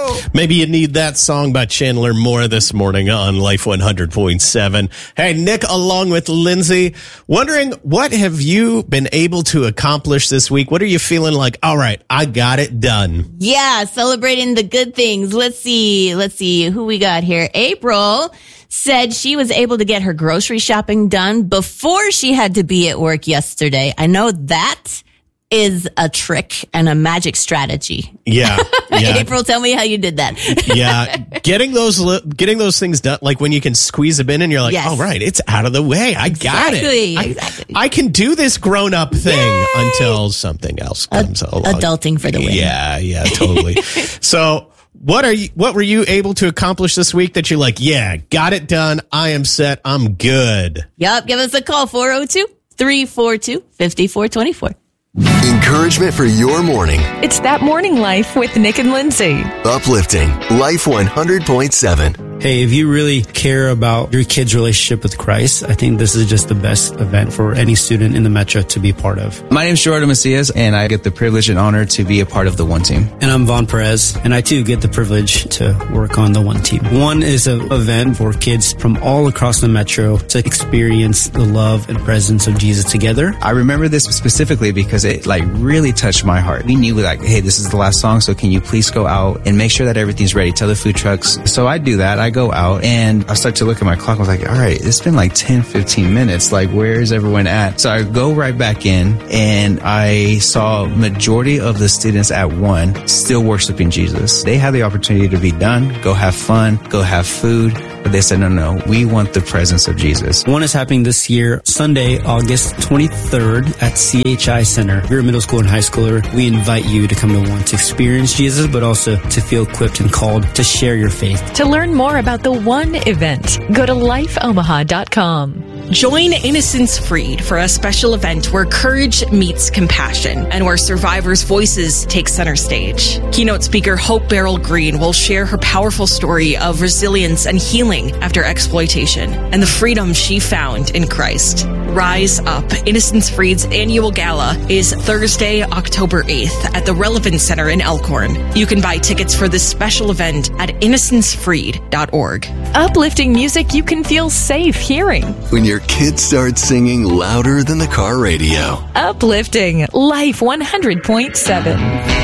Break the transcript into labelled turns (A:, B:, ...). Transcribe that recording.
A: Maybe you need that song by Chandler Moore this morning on Life 100.7. Hey, Nick, along with Lindsay, wondering what have you been able to accomplish this week? What are you feeling like? All right, I got it done.
B: Yeah, celebrating the good things. Let's see who we got here. April said she was able to get her grocery shopping done before she had to be at work yesterday. I know that is a trick and a magic strategy.
A: Yeah.
B: April, tell me how you did that.
A: Yeah. Getting those things done, like when you can squeeze them in and you're like,
B: Yes.
A: all right, it's out of the way. I got it.
B: Exactly.
A: I can do this grown up thing until something else comes along.
B: Adulting for the win.
A: Yeah, totally. So what were you able to accomplish this week that you're like, yeah, got it done. I am set. I'm good.
B: Yep. Give us a call, 402-342-5424.
C: Encouragement for your morning.
D: It's That Morning Life with Nick and Lindsay.
C: Uplifting Life 100.7.
E: Hey, if you really care about your kid's relationship with Christ, I think this is just the best event for any student in the Metro to be part of.
F: My name is Gerardo Macias, and I get the privilege and honor to be a part of the One Team.
E: And I'm Vaughn Perez, and I too get the privilege to work on the One Team. One is an event for kids from all across the Metro to experience the love and presence of Jesus together.
F: I remember this specifically because it really touched my heart. We knew hey, this is the last song, so can you please go out and make sure that everything's ready? Tell the food trucks. So I do that. I go out and I start to look at my clock. I was like, all right, it's been 10, 15 minutes. Where is everyone at? So I go right back in and I saw majority of the students at one still worshiping Jesus. They had the opportunity to be done, go have fun, go have food. But they said, no, we want the presence of Jesus.
E: One is happening this year, Sunday, August 23rd at CHI Center. If you're a middle school and high schooler, we invite you to come to one to experience Jesus, but also to feel equipped and called to share your faith.
D: To learn more about the One event, go to lifeomaha.com.
G: Join Innocence Freed for a special event where courage meets compassion and where survivors' voices take center stage. Keynote speaker Hope Beryl Green will share her powerful story of resilience and healing after exploitation and the freedom she found in Christ. Rise Up, Innocence Freed's annual gala, is Thursday, October 8th at the Relevance Center in Elkhorn. You can buy tickets for this special event at innocencefreed.org.
D: Uplifting music you can feel safe hearing.
C: When your kids start singing louder than the car radio.
D: Uplifting Life 100.7.